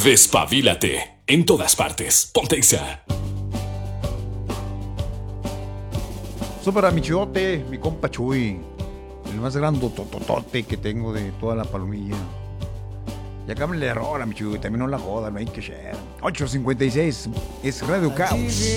Despabilate. En todas partes. Ponte Exa. Eso para mi chidote, mi compa Chuy. El más grande tototote que tengo de toda la palomilla. Ya cámbiale de error a mi Chuy, también no la jodan, no hay que share. 8:56 es Radio Caos.